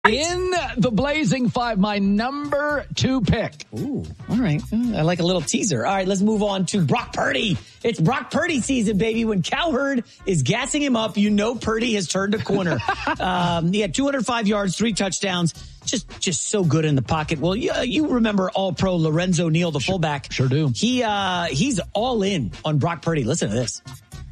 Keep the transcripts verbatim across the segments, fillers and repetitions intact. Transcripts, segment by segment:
In the Blazing Five, my number two pick. Ooh, all right. I like a little teaser. All right, let's move on to Brock Purdy. It's Brock Purdy season, baby. When Cowherd is gassing him up, you know Purdy has turned a corner. um, he had two hundred five yards, three touchdowns. Just just so good in the pocket. Well, you, you remember All-Pro Lorenzo Neal, the fullback. Sure do. He uh, He's all in on Brock Purdy. Listen to this.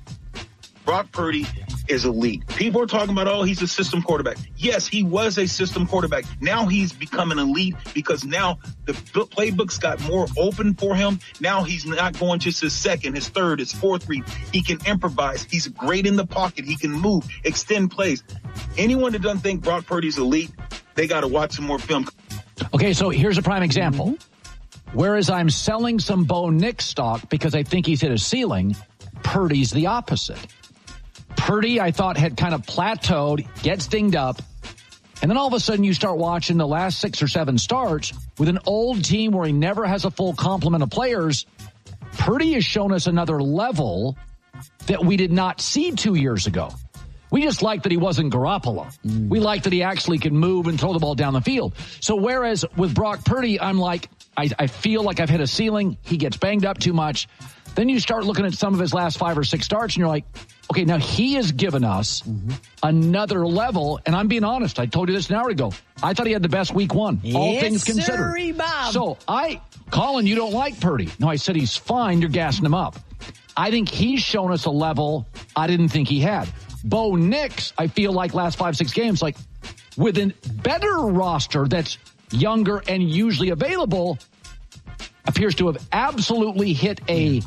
Brock Purdy is elite. People are talking about, oh, he's a system quarterback. Yes, he was a system quarterback. Now he's become an elite because now the playbooks got more open for him. Now he's not going just his second, his third, his fourth read. He can improvise. He's great in the pocket. He can move, extend plays. Anyone that doesn't think Brock Purdy's elite, they got to watch some more film. Okay, so here's a prime example. Mm-hmm. Whereas I'm selling some Bo Nix stock because I think he's hit a ceiling, Purdy's the opposite. Purdy, I thought, had kind of plateaued, gets dinged up, and then all of a sudden you start watching the last six or seven starts with an old team where he never has a full complement of players. Purdy has shown us another level that we did not see two years ago. We just liked that he wasn't Garoppolo. Mm. We liked that he actually could move and throw the ball down the field. So whereas with Brock Purdy, I'm like, I, I feel like I've hit a ceiling. He gets banged up too much. Then you start looking at some of his last five or six starts, and you're like, okay, now he has given us mm-hmm. another level, and I'm being honest. I told you this an hour ago. I thought he had the best week one, yes, all things considered. Sorry, Bob. So I, Colin, you don't like Purdy. No, I said he's fine. You're gassing him up. I think he's shown us a level I didn't think he had. Bo Nix, I feel like last five, six games, like with a better roster that's younger and usually available, appears to have absolutely hit a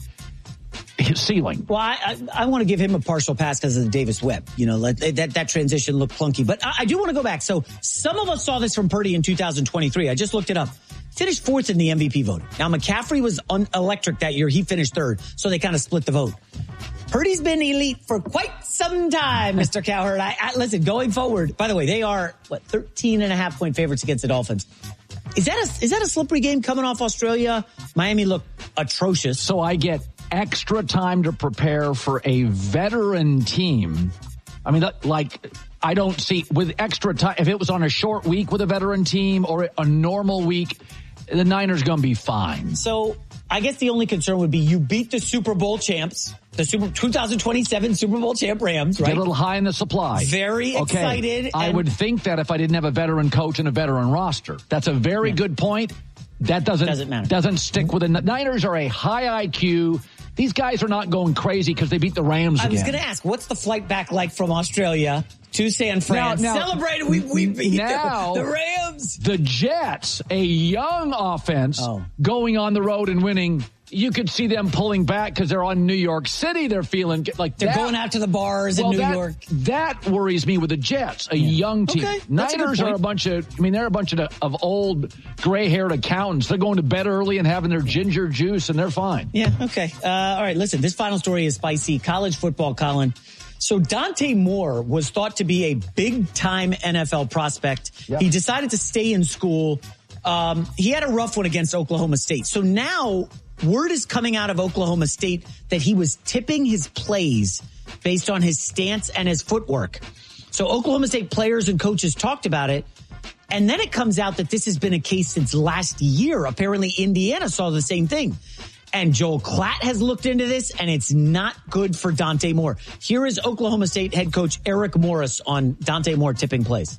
ceiling. Well, I, I, I want to give him a partial pass because of the Davis Webb. You know, that, that, that transition looked clunky. But I, I do want to go back. So some of us saw this from Purdy in two thousand twenty-three. I just looked it up. Finished fourth in the M V P voting. Now, McCaffrey was un- electric that year. He finished third. So they kind of split the vote. Purdy's been elite for quite some time, Mister Cowherd. I, I, listen, going forward, by the way, they are, what, thirteen and a half point favorites against the Dolphins. Is that a, is that a slippery game coming off Australia? Miami looked atrocious. So I get extra time to prepare for a veteran team. I mean, like, I don't see with extra time. If it was on a short week with a veteran team or a normal week, the Niners going to be fine. So I guess the only concern would be you beat the Super Bowl champs, the Super twenty twenty-seven Super Bowl champ Rams, right? Get a little high in the supply. Very okay. excited. I and- would think that if I didn't have a veteran coach and a veteran roster. That's a very yeah. good point. That doesn't, doesn't matter. Doesn't stick mm-hmm. with the Niners are a high I Q. These guys are not going crazy because they beat the Rams again. I was going to ask, what's the flight back like from Australia to San Fran? Now, now, Celebrated, we, we beat now, the, the Rams. The Jets, a young offense, oh. going on the road and winning. You could see them pulling back because they're on New York City. They're feeling like they're that. going out to the bars well, in New that, York. That worries me with the Jets, a yeah. young team. Okay, Niners a are a bunch of, I mean, they're a bunch of, of old gray-haired accountants. They're going to bed early and having their ginger juice, and they're fine. Yeah, okay. Uh, all right, listen, this final story is spicy. College football, Colin. So Dante Moore was thought to be a big-time N F L prospect. Yep. He decided to stay in school. Um, he had a rough one against Oklahoma State. So now word is coming out of Oklahoma State that he was tipping his plays based on his stance and his footwork. So Oklahoma State players and coaches talked about it. And then it comes out that this has been a case since last year. Apparently Indiana saw the same thing. And Joel Klatt has looked into this, and it's not good for Dante Moore. Here is Oklahoma State head coach Eric Morris on Dante Moore tipping plays.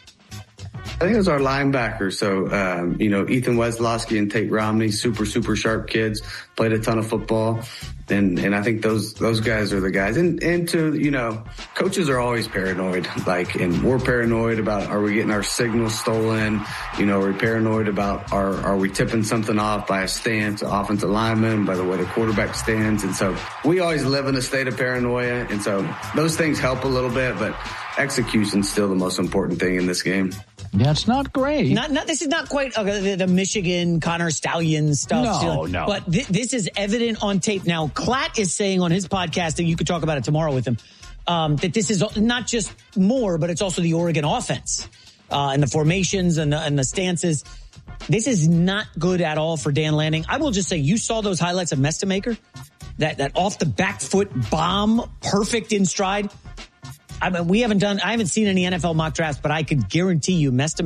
I think it was our linebackers. So, um, you know, Ethan Weslowski and Tate Romney, super, super sharp kids, played a ton of football. And, and I think those, those guys are the guys. And, and to, you know, coaches are always paranoid. Like, and we're paranoid about, are we getting our signals stolen? You know, are we paranoid about, are, are we tipping something off by a stance, offensive lineman, by the way the quarterback stands? And so we always live in a state of paranoia. And so those things help a little bit, but execution's still the most important thing in this game. Yeah, it's not great. Not, not this is not quite uh, the, the Michigan Connor Stallion stuff. No, no. But th- this is evident on tape. Now, Klatt is saying on his podcast, and you could talk about it tomorrow with him, um, that this is not just Moore, but it's also the Oregon offense uh, and the formations and the, and the stances. This is not good at all for Dan Lanning. I will just say, you saw those highlights of Mestamaker, that that off the back foot bomb, perfect in stride. I mean, we haven't done, I haven't seen any N F L mock drafts, but I could guarantee you Mesta